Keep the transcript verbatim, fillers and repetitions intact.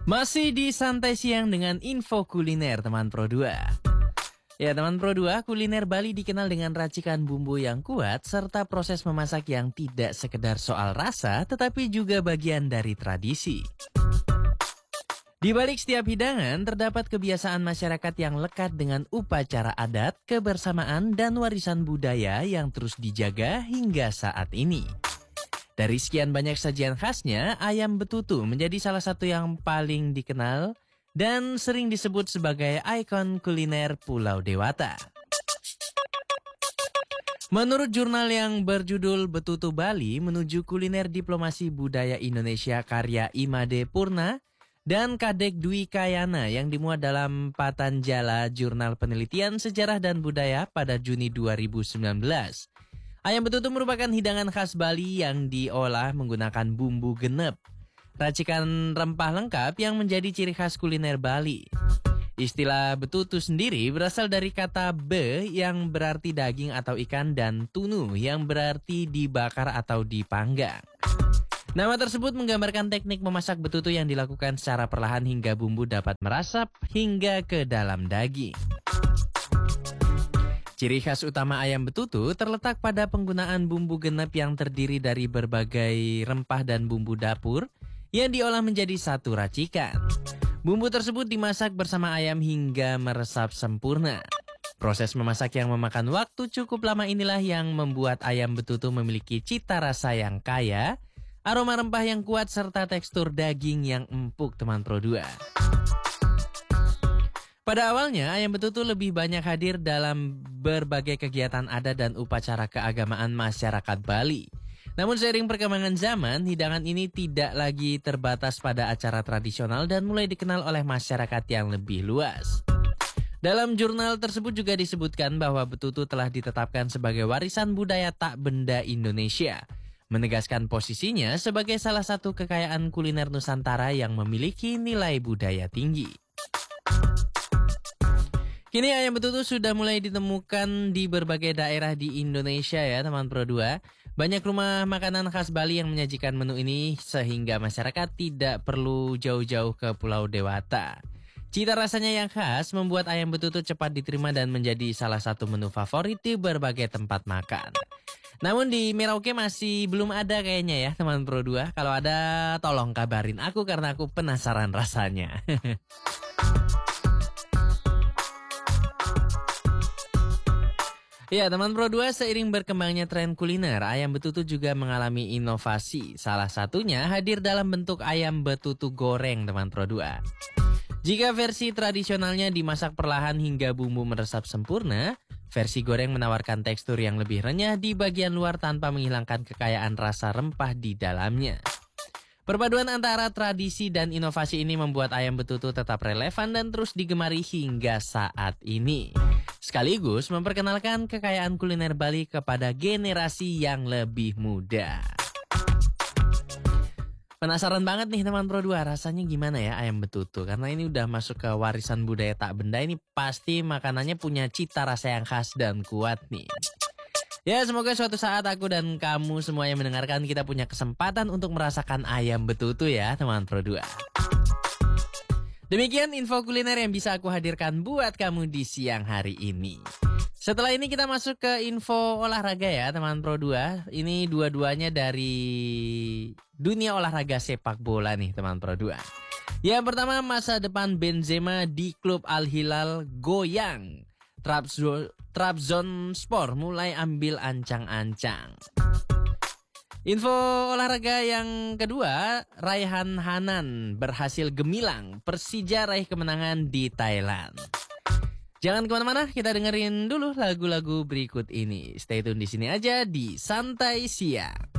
Masih di Santai Siang dengan info kuliner teman Pro dua. Ya teman Pro dua, kuliner Bali dikenal dengan racikan bumbu yang kuat serta proses memasak yang tidak sekedar soal rasa tetapi juga bagian dari tradisi. Di balik setiap hidangan terdapat kebiasaan masyarakat yang lekat dengan upacara adat, kebersamaan, dan warisan budaya yang terus dijaga hingga saat ini. Dari sekian banyak sajian khasnya, ayam betutu menjadi salah satu yang paling dikenal dan sering disebut sebagai ikon kuliner Pulau Dewata. Menurut jurnal yang berjudul Betutu Bali menuju kuliner diplomasi budaya Indonesia karya Imade Purna dan Kadek Dwi Kayana yang dimuat dalam Patanjala Jurnal Penelitian Sejarah dan Budaya pada Juni dua ribu sembilan belas. Ayam betutu merupakan hidangan khas Bali yang diolah menggunakan bumbu genep, racikan rempah lengkap yang menjadi ciri khas kuliner Bali. Istilah betutu sendiri berasal dari kata be yang berarti daging atau ikan dan tunu yang berarti dibakar atau dipanggang. Nama tersebut menggambarkan teknik memasak betutu yang dilakukan secara perlahan hingga bumbu dapat merasap hingga ke dalam daging. Ciri khas utama ayam betutu terletak pada penggunaan bumbu genep yang terdiri dari berbagai rempah dan bumbu dapur yang diolah menjadi satu racikan. Bumbu tersebut dimasak bersama ayam hingga meresap sempurna. Proses memasak yang memakan waktu cukup lama inilah yang membuat ayam betutu memiliki cita rasa yang kaya, aroma rempah yang kuat serta tekstur daging yang empuk teman Pro dua. Pada awalnya, ayam betutu lebih banyak hadir dalam berbagai kegiatan adat dan upacara keagamaan masyarakat Bali. Namun seiring perkembangan zaman, hidangan ini tidak lagi terbatas pada acara tradisional dan mulai dikenal oleh masyarakat yang lebih luas. Dalam jurnal tersebut juga disebutkan bahwa betutu telah ditetapkan sebagai warisan budaya tak benda Indonesia, menegaskan posisinya sebagai salah satu kekayaan kuliner Nusantara yang memiliki nilai budaya tinggi. Kini ayam betutu sudah mulai ditemukan di berbagai daerah di Indonesia ya teman Pro dua. Banyak rumah makanan khas Bali yang menyajikan menu ini sehingga masyarakat tidak perlu jauh-jauh ke Pulau Dewata. Cita rasanya yang khas membuat ayam betutu cepat diterima dan menjadi salah satu menu favorit di berbagai tempat makan. Namun di Merauke masih belum ada kayaknya ya teman Pro dua. Kalau ada tolong kabarin aku karena aku penasaran rasanya. Ya, teman Pro dua, seiring berkembangnya tren kuliner, ayam betutu juga mengalami inovasi. Salah satunya hadir dalam bentuk ayam betutu goreng, teman Pro dua. Jika versi tradisionalnya dimasak perlahan hingga bumbu meresap sempurna, versi goreng menawarkan tekstur yang lebih renyah di bagian luar tanpa menghilangkan kekayaan rasa rempah di dalamnya. Perpaduan antara tradisi dan inovasi ini membuat ayam betutu tetap relevan dan terus digemari hingga saat ini. Sekaligus memperkenalkan kekayaan kuliner Bali kepada generasi yang lebih muda. Penasaran banget nih teman Pro dua, rasanya gimana ya ayam betutu? Karena ini udah masuk ke warisan budaya tak benda, ini pasti makanannya punya cita rasa yang khas dan kuat nih. Ya, semoga suatu saat aku dan kamu semua yang mendengarkan kita punya kesempatan untuk merasakan ayam betutu ya teman Pro dua. Demikian info kuliner yang bisa aku hadirkan buat kamu di siang hari ini. Setelah ini kita masuk ke info olahraga ya teman Pro dua. Ini dua-duanya dari dunia olahraga sepak bola nih teman Pro dua. Yang pertama, masa depan Benzema di klub Al Hilal goyang. Trabzonspor mulai ambil ancang-ancang. Info olahraga yang kedua, Raihan Hanan berhasil gemilang, Persija raih kemenangan di Thailand. Jangan kemana-mana, kita dengerin dulu lagu-lagu berikut ini. Stay tune di sini aja di Santai Siang.